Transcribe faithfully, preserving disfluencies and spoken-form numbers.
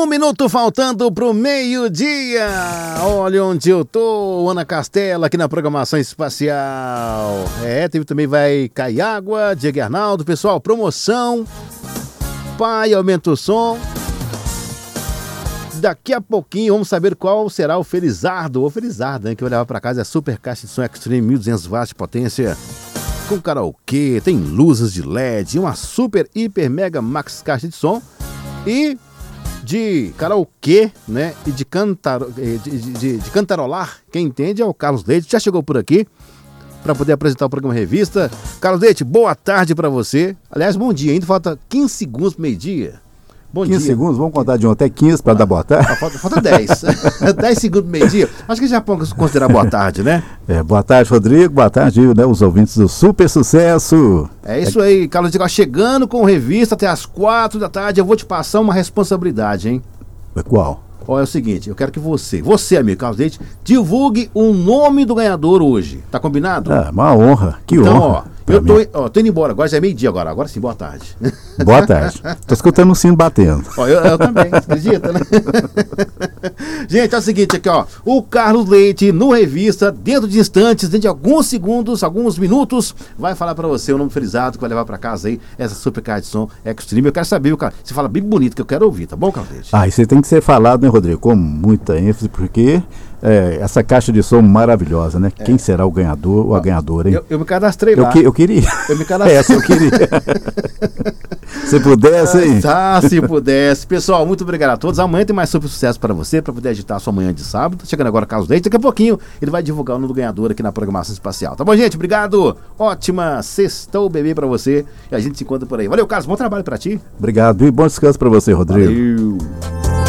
Um minuto faltando pro meio-dia. Olha onde eu tô, Ana Castela, aqui na programação espacial. É, teve também vai cair água, Diego Arnaldo, pessoal, promoção. Pai, aumenta o som. Daqui a pouquinho vamos saber qual será o Felizardo, ou Felizardo, né, que eu vou levar pra casa. É super caixa de som Extreme, mil e duzentos watts de potência, com karaokê, tem luzes de L E D, uma super, hiper, mega, max caixa de som e de karaokê, né, e de, cantar, de, de, de cantarolar. Quem entende é o Carlos Leite, já chegou por aqui para poder apresentar o programa Revista. Carlos Leite, boa tarde para você. Aliás, bom dia, ainda falta quinze segundos pro meio-dia. Bom quinze dia. segundos, vamos contar de um até quinze para ah, dar boa tarde? Ah, falta, falta dez. dez segundos do meio-dia. Acho que já pode considerar boa tarde, né? É, boa tarde, Rodrigo. Boa tarde, né, os ouvintes do Super Sucesso. É isso é... aí, Carlos. Chegando com Revista até as quatro da tarde, eu vou te passar uma responsabilidade, hein? Qual? Olha, é o seguinte, eu quero que você, você, amigo Carlos Leite, divulgue o nome do ganhador hoje. Tá combinado? Ah, uma honra. Que então, honra. Ó, eu tô, ó, tô indo embora, agora já é meio-dia agora. Agora sim, boa tarde. Boa tarde. Tô escutando o sino batendo. Ó, eu, eu também, você acredita, né? Gente, é o seguinte aqui, ó. O Carlos Leite, no Revista, dentro de instantes, dentro de alguns segundos, alguns minutos, vai falar pra você o nome felizado que vai levar pra casa aí, essa super caixa de som Extreme. Eu quero saber, cara, você fala bem bonito que eu quero ouvir, tá bom, Carlos Leite? Ah, isso aí tem que ser falado, né, Rodrigo? Com muita ênfase, porque é, essa caixa de som maravilhosa, né? É. Quem será o ganhador ou a ganhadora, hein? Eu, eu me cadastrei lá. Eu, que, eu queria. Eu me cadastrei. Essa eu queria. Se pudesse, hein? Ah, tá, se pudesse. Pessoal, muito obrigado a todos. Amanhã tem mais super sucesso para você, para poder agitar a sua manhã de sábado. Tá chegando agora o Carlos Leite. Daqui a pouquinho ele vai divulgar o nome do ganhador aqui na programação espacial. Tá bom, gente? Obrigado. Ótima sextou, bebê, para você. E a gente se encontra por aí. Valeu, Carlos. Bom trabalho para ti. Obrigado e bom descanso para você, Rodrigo. Valeu.